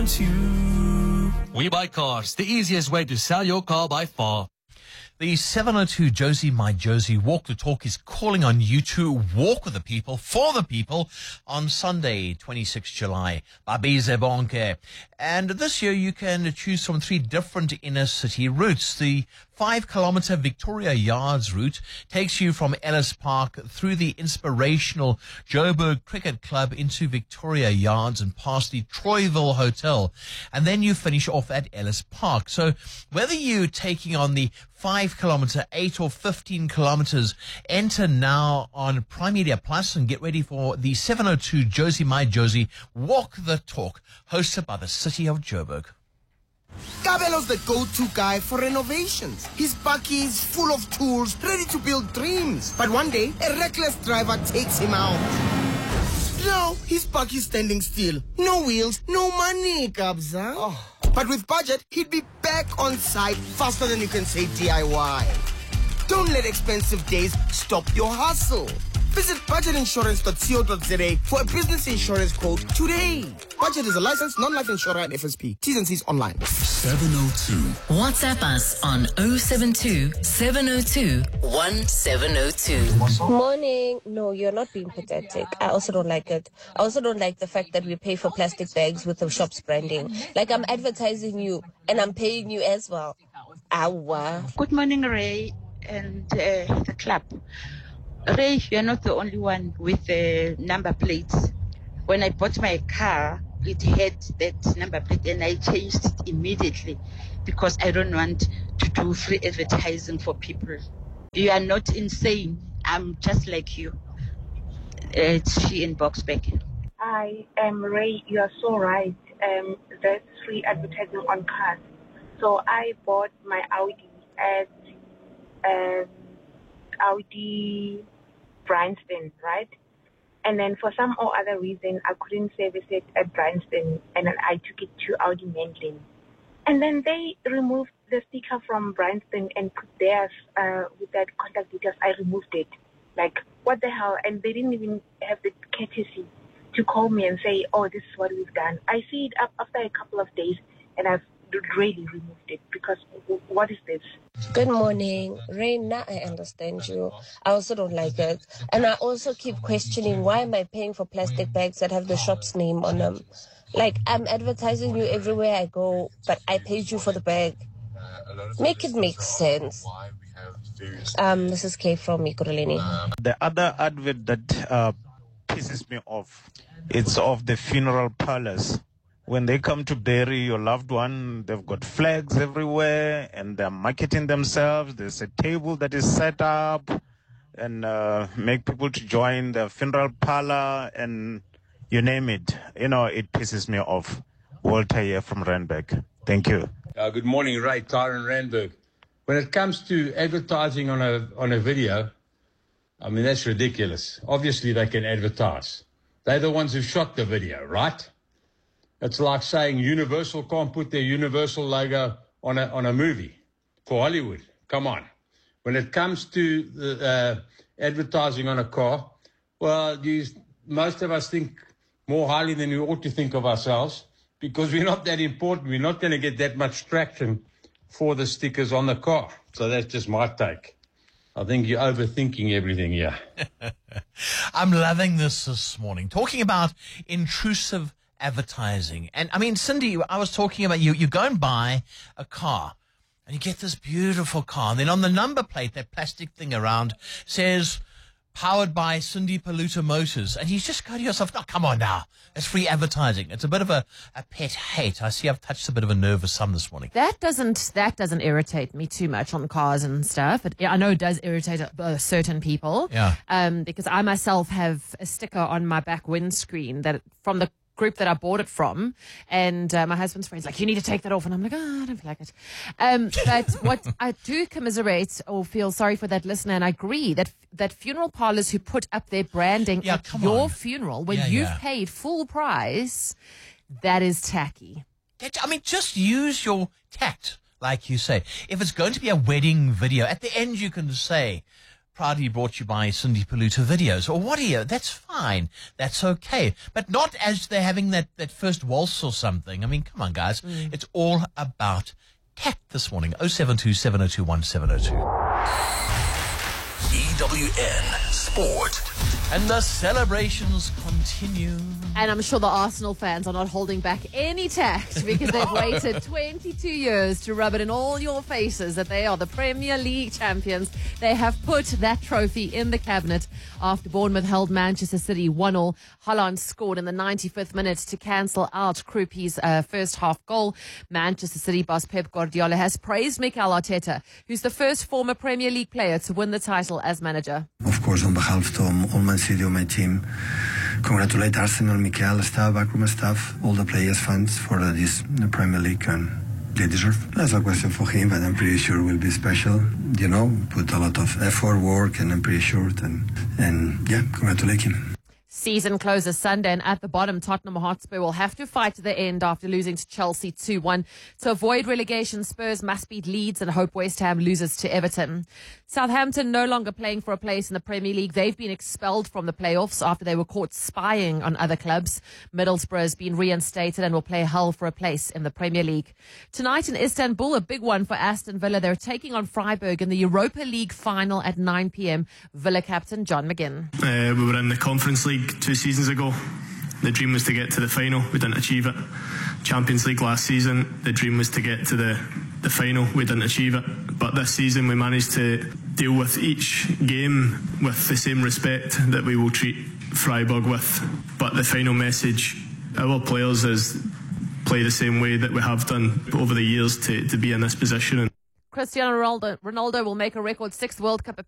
702. We Buy Cars, the easiest way to sell your car by far. The 702 Josie My Josie Walk the Talk is calling on you to walk with the people, for the people, on Sunday, 26 July, Babize Bonke. And this year you can choose from 3 different inner city routes. The 5-kilometer Victoria Yards route takes you from Ellis Park through the inspirational Joburg Cricket Club into Victoria Yards and past the Troyville Hotel. And then you finish off at Ellis Park. So whether you're taking on the 5-kilometer, 8 or 15 kilometers, enter now on Prime Media Plus and get ready for the 702 Josie My Josie Walk the Talk, hosted by the City of Joburg. Kabelo's the go-to guy for renovations. His bakkie is full of tools, ready to build dreams. But one day, a reckless driver takes him out. Now, his bakkie standing still. No wheels, no money, Kabza. Oh. But with budget, he'd be back on site faster than you can say DIY. Don't let expensive days stop your hustle. Visit budgetinsurance.co.za for a business insurance quote today. Budget is a licensed non-life insurer and FSP. T's and C's online. 702. WhatsApp us on 072 702 1702. Morning. No, you're not being pathetic. I also don't like it. I also don't like the fact that we pay for plastic bags with the shop's branding. Like I'm advertising you and I'm paying you as well. Awa. Good morning, Ray and the club. Ray, you're not the only one with the number plates. When I bought my car, it had that number plate and I changed it immediately because I don't want to do free advertising for people. You are not insane. I'm just like you. It's she in Boxback. I am Ray. You are so right. There's free advertising on cars. So I bought my Audi at Audi Bryanston, right? And then for some or other reason, I couldn't service it at Bryanston, and then I took it to Audi Mendling. And then they removed the sticker from Bryanston and put theirs with that contact details. I removed it. Like, what the hell? And they didn't even have the courtesy to call me and say, oh, this is what we've done. I see it up after a couple of days, and I've really removed it because what is this? Good morning. Rain, now I understand you. I also don't like it. And I also keep questioning, why am I paying for plastic bags that have the shop's name on them? Like, I'm advertising you everywhere I go, but I paid you for the bag. Make it make sense. This is Kay from Ikuruleni. The other advert that pisses me off, it's of the funeral parlors. When they come to bury your loved one, they've got flags everywhere and they're marketing themselves. There's a table that is set up and make people to join the funeral parlor and you name it. You know, it pisses me off. Walter here from Randburg. Thank you. Good morning, Ray, Tyron Randburg. When it comes to advertising on a video, I mean, that's ridiculous. Obviously, they can advertise. They're the ones who shot the video, right? It's like saying Universal can't put their Universal logo on a movie for Hollywood. Come on. When it comes to the, advertising on a car, well, most of us think more highly than we ought to think of ourselves because we're not that important. We're not going to get that much traction for the stickers on the car. So that's just my take. I think you're overthinking everything here. I'm loving this morning. Talking about intrusive advertising. And I mean, Cindy, I was talking about you go and buy a car and you get this beautiful car. And then on the number plate, that plastic thing around says powered by Cindy Paluta Motors. And you just go to yourself, oh, come on now. It's free advertising. It's a bit of a pet hate. I see I've touched a bit of a nerve with some this morning. That doesn't irritate me too much on cars and stuff. I know it does irritate certain people. Yeah. Because I myself have a sticker on my back windscreen that from the group that I bought it from, and my husband's friend's like, you need to take that off, and I'm like, I don't feel like it. But what I do commiserate or feel sorry for that listener, and I agree that funeral parlors who put up their branding at your funeral when you've paid full price, that is tacky. I mean, just use your tact, like you say. If it's going to be a wedding video, at the end you can say, proudly brought you by Cindy Paluta Videos or whatever. That's fine. That's okay. But not as they're having that first waltz or something. I mean, come on, guys. It's all about tact this morning. 072 702 1702. EWN Sport. And the celebrations continue. And I'm sure the Arsenal fans are not holding back any tact because they've waited 22 years to rub it in all your faces that they are the Premier League champions. They have put that trophy in the cabinet after Bournemouth held Manchester City 1-0. Haaland scored in the 95th minute to cancel out Kroepi's first half goal. Manchester City boss Pep Guardiola has praised Mikel Arteta, who's the first former Premier League player to win the title as manager. Of course, on behalf of all Man City, my team, congratulate Arsenal, Mikel, staff, backroom staff, all the players, fans for this Premier League, and they deserve. That's a question for him, but I'm pretty sure it will be special. You know, put a lot of effort, work, and I'm pretty sure, and yeah, congratulate him. Season closes Sunday, and at the bottom, Tottenham Hotspur will have to fight to the end after losing to Chelsea 2-1. To avoid relegation, Spurs must beat Leeds and hope West Ham loses to Everton. Southampton no longer playing for a place in the Premier League. They've been expelled from the playoffs after they were caught spying on other clubs. Middlesbrough has been reinstated and will play Hull for a place in the Premier League. Tonight in Istanbul, a big one for Aston Villa. They're taking on Freiburg in the Europa League final at 9 p.m. Villa captain John McGinn. We were in the Conference League 2 seasons ago. The dream was to get to the final. We didn't achieve it. Champions League last season, the dream was to get to the final. We didn't achieve it. But this season we managed to deal with each game with the same respect that we will treat Freiburg with. But the final message, our players, is play the same way that we have done over the years to be in this position. Cristiano Ronaldo will make a record 6th World Cup appearance